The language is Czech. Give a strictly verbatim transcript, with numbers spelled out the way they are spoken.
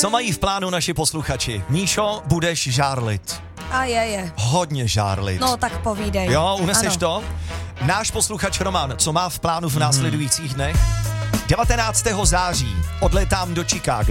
Co mají v plánu naši posluchači? Míšo, budeš žárlit. A je, je. Hodně žárlit. No tak povídej. Jo, uneseš ano. to? Náš posluchač Roman, co má v plánu v následujících dnech? devatenáctého září odletám do Chicaga.